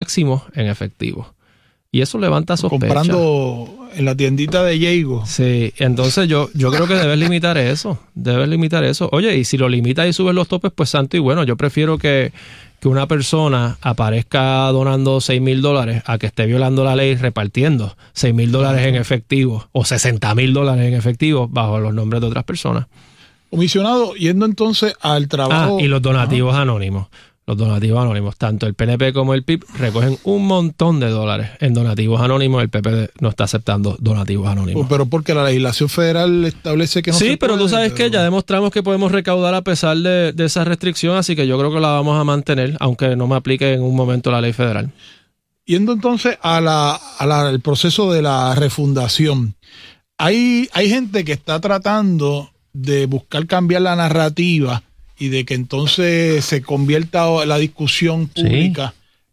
máximo en efectivo. Y eso levanta sospechas. Comprando en la tiendita de Diego. Sí, entonces yo creo que debes limitar eso. Oye, y si lo limitas y subes los topes, pues santo y bueno. Yo prefiero que una persona aparezca donando $6,000 a que esté violando la ley repartiendo $6,000 en efectivo o $60,000 en efectivo bajo los nombres de otras personas. Comisionado, yendo entonces al trabajo... Y los donativos anónimos. Los donativos anónimos, tanto el PNP como el PIB recogen un montón de dólares en donativos anónimos. El PP no está aceptando donativos anónimos. Pero porque la legislación federal establece que no se puede. Sí, pero tú sabes que ya demostramos que podemos recaudar a pesar de esa restricción, así que yo creo que la vamos a mantener, aunque no me aplique en un momento la ley federal. Yendo entonces al proceso de la refundación, hay gente que está tratando de buscar cambiar la narrativa y de que entonces se convierta la discusión pública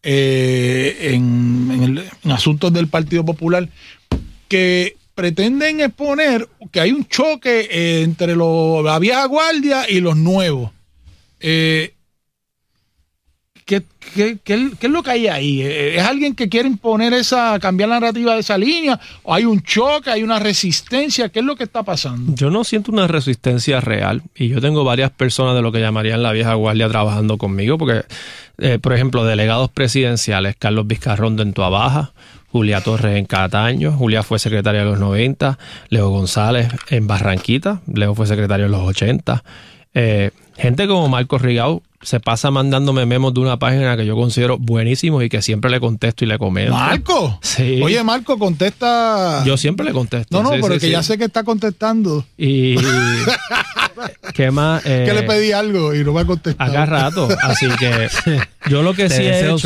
en asuntos del Partido Popular, que pretenden exponer que hay un choque entre la vieja guardia y los nuevos. ¿Qué es lo que hay ahí? ¿Es alguien que quiere imponer cambiar la narrativa de esa línea? ¿O hay un choque, hay una resistencia? ¿Qué es lo que está pasando? Yo no siento una resistencia real y yo tengo varias personas de lo que llamarían la vieja guardia trabajando conmigo porque, por ejemplo, delegados presidenciales, Carlos Vizcarrón en Tuabaja, Julia Torres en Cataño, Julia fue secretaria de los 90, Leo González en Barranquita, Leo fue secretario en los 80, gente como Marco Rigau se pasa mandándome memos de una página que yo considero buenísimos y que siempre le contesto y le comento. ¿Marco? Sí. Oye, Marco, contesta... Yo siempre le contesto. No, pero que ya sé que está contestando. Y... ¿Qué más? Que le pedí algo y no me ha contestado. Acá rato. Así que yo lo que sí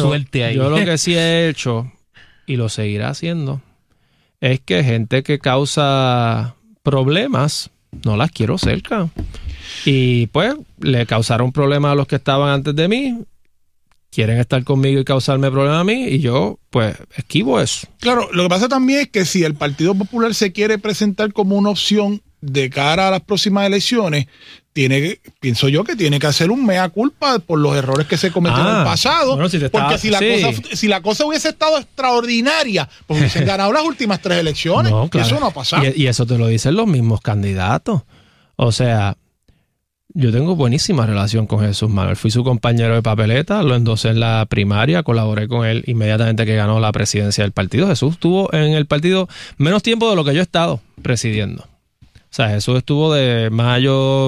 he hecho, y lo seguiré haciendo, es que gente que causa problemas, no las quiero cerca. Y pues le causaron problemas a los que estaban antes de mí, quieren estar conmigo y causarme problemas a mí, y yo pues esquivo eso. Claro, lo que pasa también es que si el Partido Popular se quiere presentar como una opción de cara a las próximas elecciones, pienso yo que tiene que hacer un mea culpa por los errores que se cometieron en el pasado. Bueno, porque si la cosa hubiese estado extraordinaria, pues hubiesen ganado las últimas 3 elecciones. No, claro. Eso no ha pasado. Y eso te lo dicen los mismos candidatos. O sea, yo tengo buenísima relación con Jesús Manuel. Fui su compañero de papeleta, lo endosé en la primaria, colaboré con él inmediatamente que ganó la presidencia del partido. Jesús estuvo en el partido menos tiempo de lo que yo he estado presidiendo. O sea, Jesús estuvo de mayo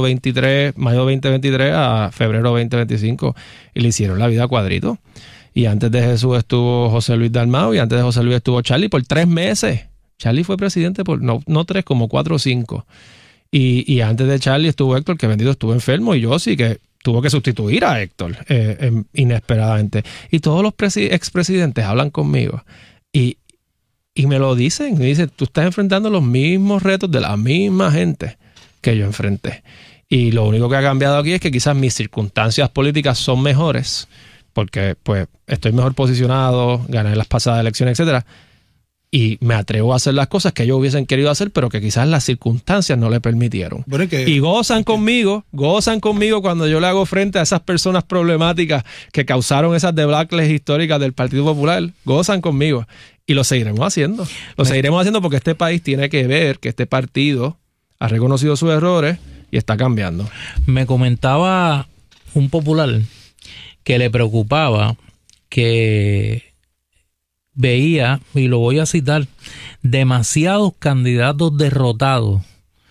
2023 a febrero 2025 y le hicieron la vida a cuadrito. Y antes de Jesús estuvo José Luis Dalmau y antes de José Luis estuvo Charlie por 3 meses. Charlie fue presidente por no 3, como 4 o 5. Y antes de Charlie estuvo Héctor, que bendito estuvo enfermo, y yo sí que tuvo que sustituir a Héctor inesperadamente. Y todos los expresidentes hablan conmigo y me lo dicen. Me dicen, tú estás enfrentando los mismos retos de la misma gente que yo enfrenté. Y lo único que ha cambiado aquí es que quizás mis circunstancias políticas son mejores, porque pues estoy mejor posicionado, gané las pasadas elecciones, etcétera. Y me atrevo a hacer las cosas que ellos hubiesen querido hacer, pero que quizás las circunstancias no le permitieron. Bueno, y gozan conmigo cuando yo le hago frente a esas personas problemáticas que causaron esas debacles históricas del Partido Popular. Gozan conmigo. Y lo seguiremos haciendo. Lo seguiremos haciendo porque este país tiene que ver que este partido ha reconocido sus errores y está cambiando. Me comentaba un popular que le preocupaba que veía, y lo voy a citar, demasiados candidatos derrotados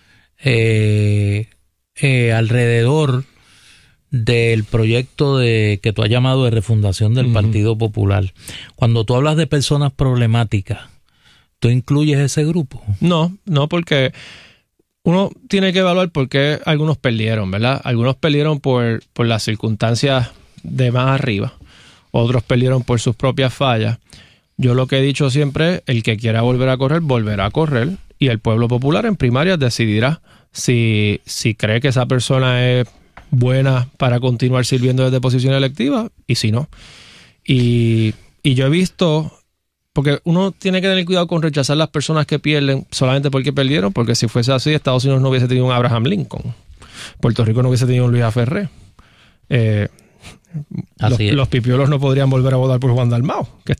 alrededor del proyecto que tú has llamado de refundación del Partido Popular. Cuando tú hablas de personas problemáticas, ¿tú incluyes ese grupo? No, porque uno tiene que evaluar por qué algunos perdieron, ¿verdad? Algunos perdieron por las circunstancias de más arriba, otros perdieron por sus propias fallas. Yo lo que he dicho siempre es, el que quiera volver a correr, volverá a correr, y el pueblo popular en primarias decidirá si cree que esa persona es buena para continuar sirviendo desde posición electiva y si no. Y yo he visto, porque uno tiene que tener cuidado con rechazar las personas que pierden solamente porque perdieron, porque si fuese así, Estados Unidos no hubiese tenido un Abraham Lincoln, Puerto Rico no hubiese tenido un Luis Aferré. Los pipiolos no podrían volver a votar por Juan Dalmau, que